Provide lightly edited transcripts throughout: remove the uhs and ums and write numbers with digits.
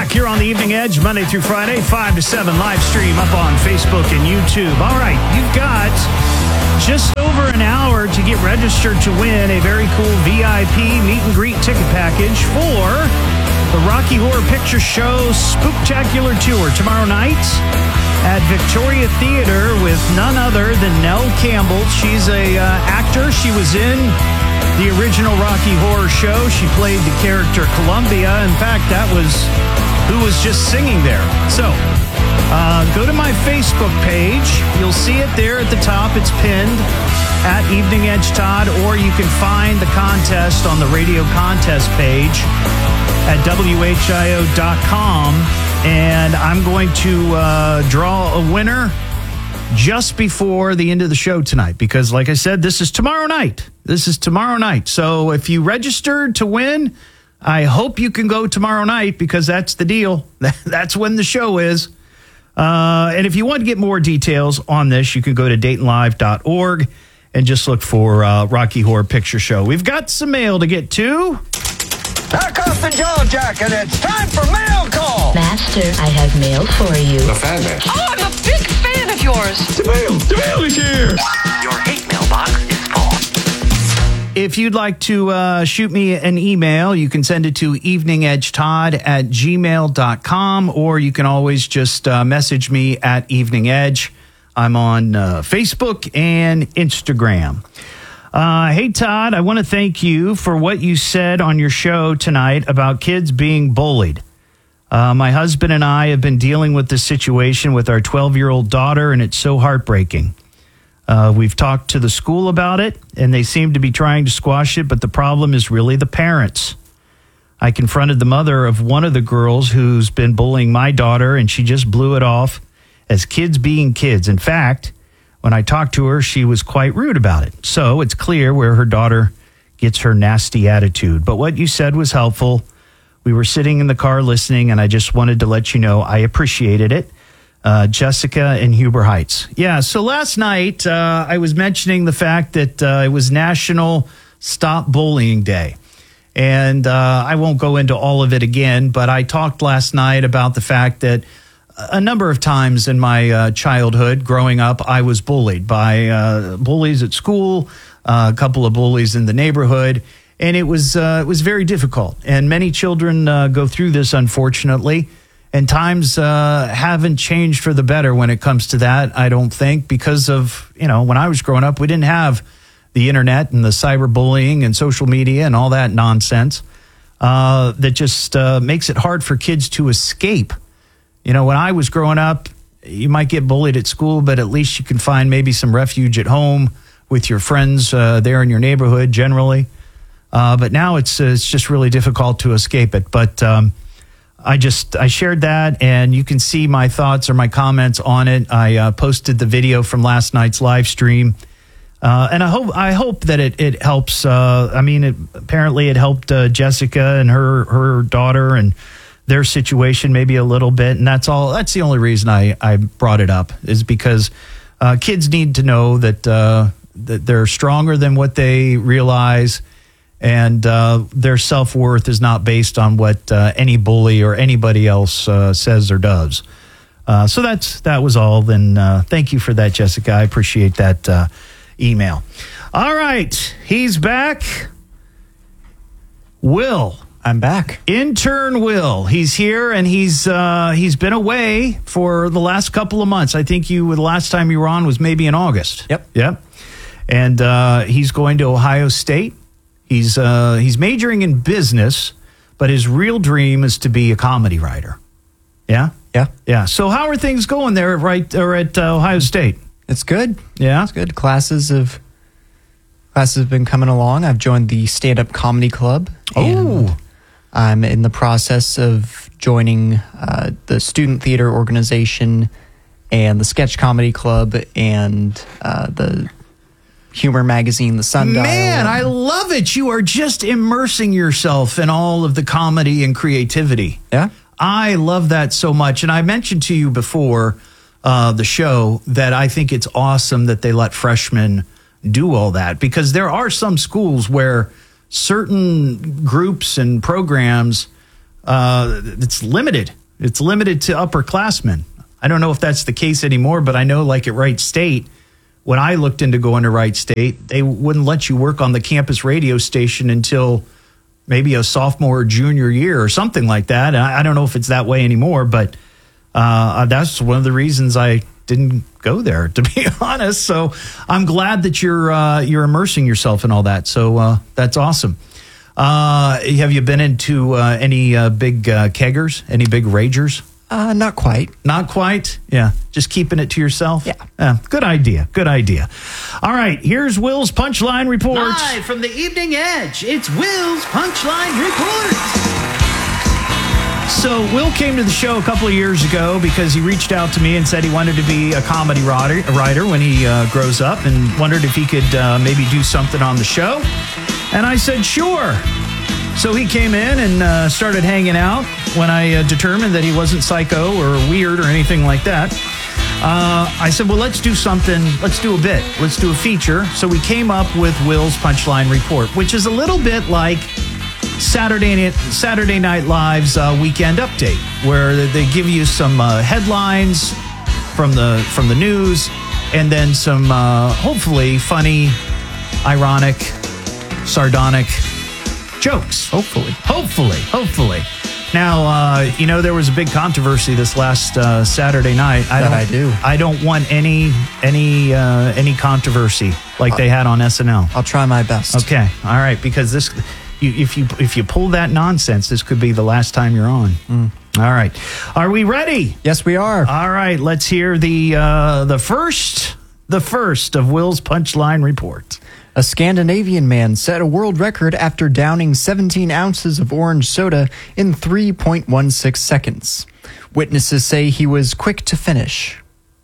back here on the Evening Edge, Monday through Friday, 5 to 7 live stream up on Facebook and YouTube. All right, you've got just over an hour to get registered to win a very cool VIP meet and greet ticket package for the Rocky Horror Picture Show Spooktacular Tour tomorrow night at Victoria Theater with none other than Nell Campbell. She's a actor. She was in the original Rocky Horror Show. She played the character Columbia. In fact, that was who was just singing there. So, go to my Facebook page. You'll see it there at the top. It's pinned at Evening Edge Todd, or you can find the contest on the radio contest page at WHIO.com. And I'm going to draw a winner just before the end of the show tonight, because like I said, this is tomorrow night. So if you registered to win, I hope you can go tomorrow night, because that's the deal. That's when the show is. And if you want to get more details on this, you can go to DaytonLive.org and just look for Rocky Horror Picture Show. We've got some mail to get to. Knock off the jaw jacket. It's time for mail call. Master, I have mail for you. The fan mail. Oh, I'm a big fan of yours. The mail is here. Your hate mailbox is full. If you'd like to shoot me an email, you can send it to eveningedgetodd@gmail.com, or you can always just message me at Evening Edge. I'm on Facebook and Instagram. Hey, Todd, I want to thank you for what you said on your show tonight about kids being bullied. My husband and I have been dealing with this situation with our 12-year-old daughter, and it's so heartbreaking. We've talked to the school about it, and they seem to be trying to squash it, but the problem is really the parents. I confronted the mother of one of the girls who's been bullying my daughter, and she just blew it off as kids being kids. In fact, when I talked to her, she was quite rude about it. So it's clear where her daughter gets her nasty attitude. But what you said was helpful. We were sitting in the car listening, and I just wanted to let you know I appreciated it. Jessica in Huber Heights. Yeah, so last night I was mentioning the fact that it was National Stop Bullying Day. And I won't go into all of it again, but I talked last night about the fact that a number of times in my childhood growing up, I was bullied by bullies at school, a couple of bullies in the neighborhood, and it was very difficult. And many children go through this, unfortunately, and times haven't changed for the better when it comes to that, I don't think, because of, when I was growing up, we didn't have the internet and the cyberbullying and social media and all that nonsense that just makes it hard for kids to escape. When I was growing up, you might get bullied at school, but at least you can find maybe some refuge at home with your friends there in your neighborhood generally. But now it's just really difficult to escape it. But I shared that, and you can see my thoughts or my comments on it. I posted the video from last night's live stream. And I hope that it helps. Apparently it helped Jessica and her daughter and their situation maybe a little bit, and that's all. That's the only reason I brought it up, is because kids need to know that they're stronger than what they realize, and their self-worth is not based on what any bully or anybody else says or does. So that was all. Then thank you for that, Jessica. I appreciate that email. All right, he's back. Will. I'm back. Intern Will. He's here, and he's been away for the last couple of months. I think the last time you were on was maybe in August. Yep. And he's going to Ohio State. He's majoring in business, but his real dream is to be a comedy writer. Yeah? Yeah. So how are things going there at Ohio State? It's good. Yeah? It's good. Classes have been coming along. I've joined the stand-up comedy club. Oh. I'm in the process of joining the student theater organization and the sketch comedy club and the humor magazine, The Sundial. Man, I love it. You are just immersing yourself in all of the comedy and creativity. Yeah. I love that so much. And I mentioned to you before the show that I think it's awesome that they let freshmen do all that, because there are some schools where certain groups and programs, it's limited. It's limited to upperclassmen. I don't know if that's the case anymore, but I know like at Wright State, when I looked into going to Wright State, they wouldn't let you work on the campus radio station until maybe a sophomore or junior year or something like that. And I don't know if it's that way anymore, but that's one of the reasons I didn't go there, to be honest. So I'm glad that you're immersing yourself in all that. So that's awesome. Have you been into any big keggers, any big ragers? Not quite. Not quite? Yeah. Just keeping it to yourself? Yeah. Good idea. Good idea. All right. Here's Will's Punchline Report. Live from the Evening Edge, it's Will's Punchline Report. So Will came to the show a couple of years ago because he reached out to me and said he wanted to be a comedy writer when he grows up, and wondered if he could maybe do something on the show. And I said, sure. So he came in and started hanging out when I determined that he wasn't psycho or weird or anything like that. I said, well, let's do something. Let's do a bit. Let's do a feature. So we came up with Will's Punchline Report, which is a little bit like Saturday Night Live's Weekend Update, where they give you some headlines from the news, and then some hopefully funny, ironic, sardonic jokes. Hopefully. Now, there was a big controversy this last Saturday night. I don't want any controversy like they had on SNL. I'll try my best. Okay. All right. Because this, if you pull that nonsense, this could be the last time you're on. All right. Are we ready? Yes, we are. All right. Let's hear the first of Will's Punchline Report. A Scandinavian man set a world record after downing 17 ounces of orange soda in 3.16 seconds. Witnesses say he was quick to finish.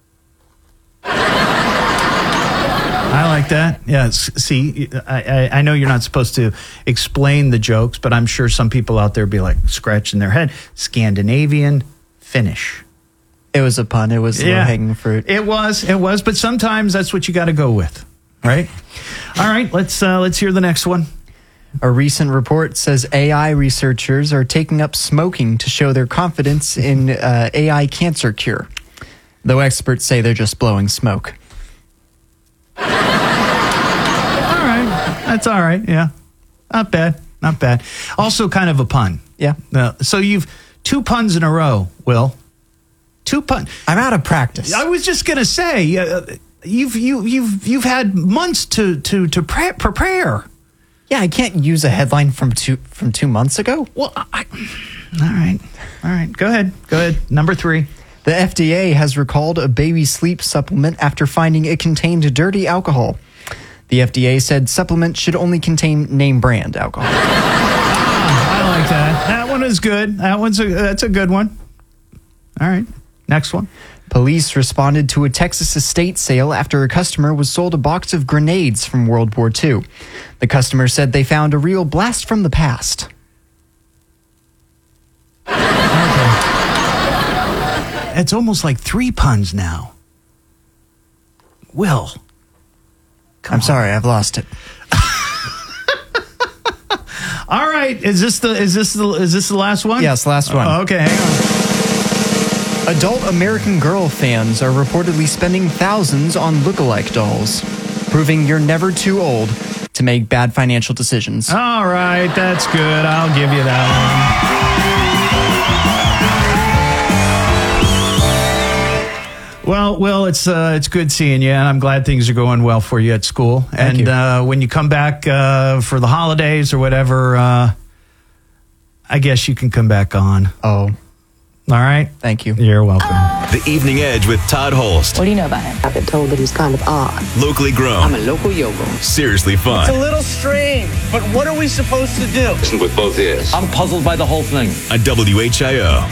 I like that. Yeah. See, I know you're not supposed to explain the jokes, but I'm sure some people out there be like scratching their head. Scandinavian finish. It was a pun. It was low-hanging fruit. It was. But sometimes that's what you got to go with. Right? All right, let's hear the next one. A recent report says AI researchers are taking up smoking to show their confidence in AI cancer cure, though experts say they're just blowing smoke. All right, that's all right, yeah. Not bad. Also kind of a pun. Yeah. So you've 2 puns in a row, Will. 2 puns. I'm out of practice. I was just going to say... You've had months to prepare. Yeah, I can't use a headline from 2 months ago. Well, all right. Go ahead. Number 3. The FDA has recalled a baby sleep supplement after finding it contained dirty alcohol. The FDA said supplements should only contain name brand alcohol. I like that. That one is good. That's a good one. All right. Next one. Police responded to a Texas estate sale after a customer was sold a box of grenades from World War II. The customer said they found a real blast from the past. Okay. It's almost like 3 puns now. Will. I'm sorry, I've lost it. All right. Is this the last one? Yes, last one. Okay, hang on. Adult American Girl fans are reportedly spending thousands on lookalike dolls, proving you're never too old to make bad financial decisions. All right, that's good. I'll give you that one. Well, Will, it's good seeing you, and I'm glad things are going well for you at school. Thank you. When you come back for the holidays or whatever, I guess you can come back on. Oh. All right. Thank you. You're welcome. The Evening Edge with Todd Holst. What do you know about him? I've been told that he's kind of odd. Locally grown. I'm a local yogo. Seriously fun. It's a little strange, but what are we supposed to do? Listen with both ears. I'm puzzled by the whole thing. On WHIO.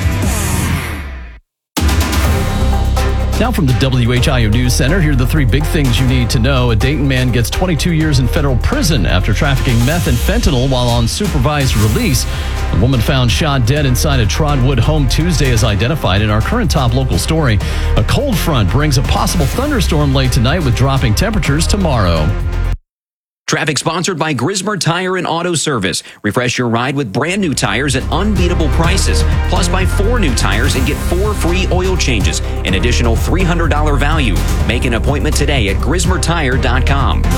Now from the WHIO News Center, here are the 3 big things you need to know. A Dayton man gets 22 years in federal prison after trafficking meth and fentanyl while on supervised release. The woman found shot dead inside a Trotwood home Tuesday is identified in our current top local story. A cold front brings a possible thunderstorm late tonight with dropping temperatures tomorrow. Traffic sponsored by Grismer Tire and Auto Service. Refresh your ride with brand new tires at unbeatable prices. Plus, buy 4 new tires and get 4 free oil changes. An additional $300 value. Make an appointment today at GrismerTire.com.